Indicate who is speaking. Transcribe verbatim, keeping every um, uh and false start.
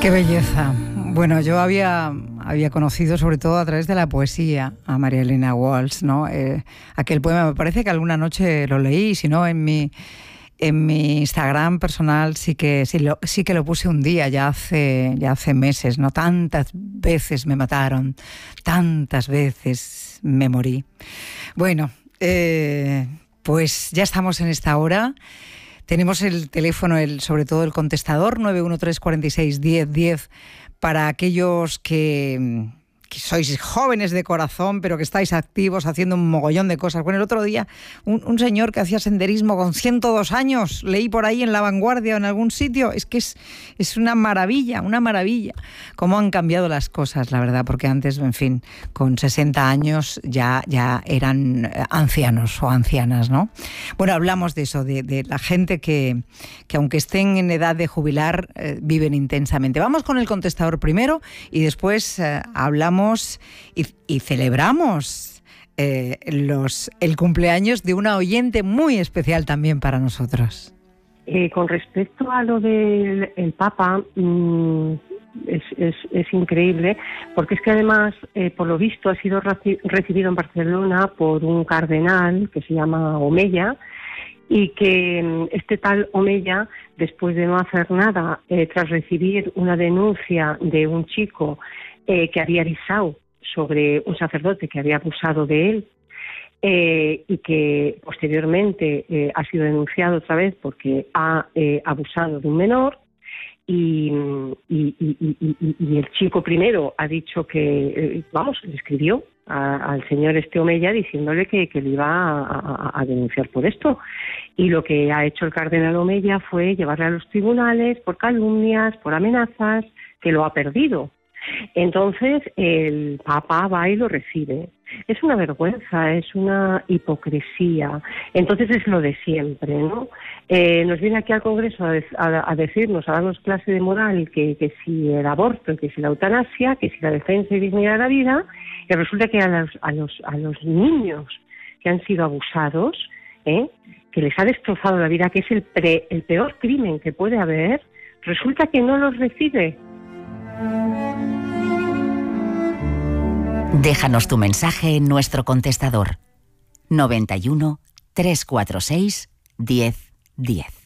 Speaker 1: Qué belleza. Bueno, yo había, había conocido sobre todo a través de la poesía a María Elena Walsh, ¿no? Eh, aquel poema, me parece que alguna noche lo leí, si no en mi, en mi Instagram personal sí que, sí, lo, sí que lo puse un día, ya hace, ya hace meses, ¿no? Tantas veces me mataron, tantas veces me morí. Bueno, eh, pues ya estamos en esta hora. Tenemos el teléfono, el, sobre todo el contestador, nueve uno tres, cuatro seis, diez diez, para aquellos que, que sois jóvenes de corazón, pero que estáis activos haciendo un mogollón de cosas. Bueno, el otro día, un, un señor que hacía senderismo con ciento dos años, leí por ahí en La Vanguardia o en algún sitio, es que es, es una maravilla, una maravilla, cómo han cambiado las cosas, la verdad, porque antes, en fin, con sesenta años ya, ya eran ancianos o ancianas, ¿no? Bueno, hablamos de eso, de, de la gente que, que aunque estén en edad de jubilar, eh, viven intensamente. Vamos con el contestador primero y después eh, hablamos y, y celebramos eh, los, el cumpleaños de una oyente muy especial también para nosotros.
Speaker 2: Eh, con respecto a lo del el Papa, mmm, es, es, es increíble, porque es que además, eh, por lo visto, ha sido raci- recibido en Barcelona por un cardenal que se llama Omeya, y que este tal Omeya, después de no hacer nada, eh, tras recibir una denuncia de un chico eh, que había avisado sobre un sacerdote que había abusado de él, eh, y que posteriormente eh, ha sido denunciado otra vez porque ha eh, abusado de un menor, y, y, y, y, y, y el chico primero ha dicho que, eh, vamos, le escribió a, al señor este Omeya diciéndole que, que le iba a, a, a denunciar por esto, y lo que ha hecho el cardenal Omeya fue llevarle a los tribunales por calumnias, por amenazas, que lo ha perdido. Entonces el Papa va y lo recibe. Es una vergüenza, es una hipocresía. Entonces es lo de siempre, ¿no? Eh, nos viene aquí al Congreso a, de, a, a decirnos, a darnos clase de moral, que, que si el aborto, que si la eutanasia, que si la defensa y dignidad de la vida, y resulta que a los, a los, a los niños que han sido abusados, ¿eh? que les ha destrozado la vida, que es el, pre, el peor crimen que puede haber, resulta que no los recibe.
Speaker 3: Déjanos tu mensaje en nuestro contestador noventa y uno, trescientos cuarenta y seis, diez diez.